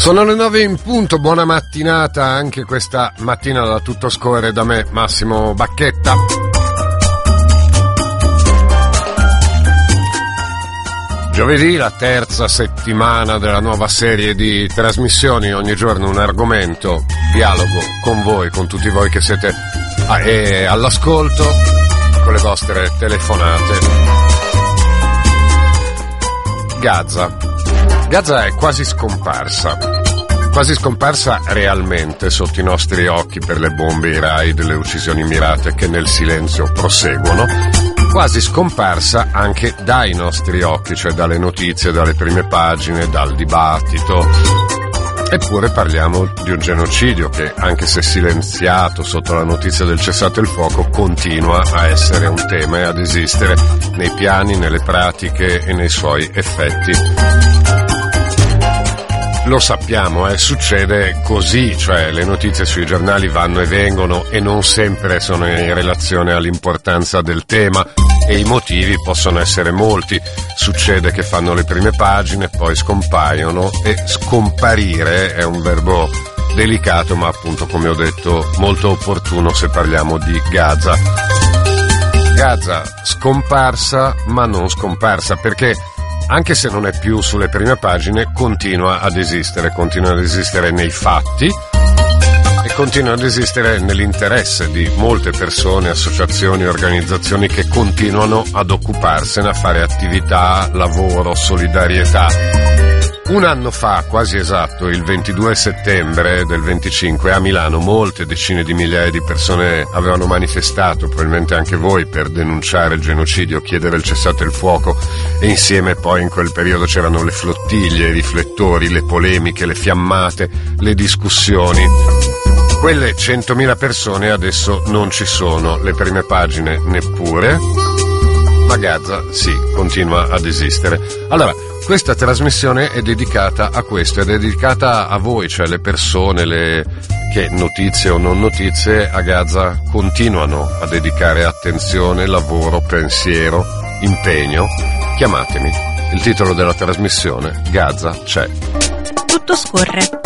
Sono le 9 in punto, buona mattinata anche questa mattina da Tutto Scorre, da me Massimo Bacchetta. Giovedì, la terza settimana della nuova serie di trasmissioni, ogni giorno un argomento, dialogo con voi, con tutti voi che siete all'ascolto, con le vostre telefonate. Gaza è quasi scomparsa realmente sotto i nostri occhi per le bombe, i raid, le uccisioni mirate che nel silenzio proseguono, quasi scomparsa anche dai nostri occhi, cioè dalle notizie, dalle prime pagine, dal dibattito. Eppure parliamo di un genocidio che, anche se silenziato sotto la notizia del cessate il fuoco, continua a essere un tema e ad esistere nei piani, nelle pratiche e nei suoi effetti. Lo sappiamo, succede così, cioè le notizie sui giornali vanno e vengono e non sempre sono in relazione all'importanza del tema e i motivi possono essere molti. Succede che fanno le prime pagine, poi scompaiono, e scomparire è un verbo delicato, ma appunto, come ho detto, molto opportuno se parliamo di Gaza. Gaza scomparsa ma non scomparsa, perché anche se non è più sulle prime pagine, continua ad esistere nei fatti e continua ad esistere nell'interesse di molte persone, associazioni, organizzazioni che continuano ad occuparsene, a fare attività, lavoro, solidarietà. Un anno fa, quasi esatto, il 22 settembre del 25, a Milano molte decine di migliaia di persone avevano manifestato, probabilmente anche voi, per denunciare il genocidio, chiedere il cessate il fuoco, e insieme poi in quel periodo c'erano le flottiglie, i riflettori, le polemiche, le fiammate, le discussioni. Quelle 100.000 persone adesso non ci sono, le prime pagine neppure, ma Gaza sì, continua ad esistere. Allora, questa trasmissione è dedicata a questo, è dedicata a voi, cioè le persone che, notizie o non notizie, a Gaza continuano a dedicare attenzione, lavoro, pensiero, impegno. Chiamatemi. Il titolo della trasmissione: Gaza c'è. Tutto scorre.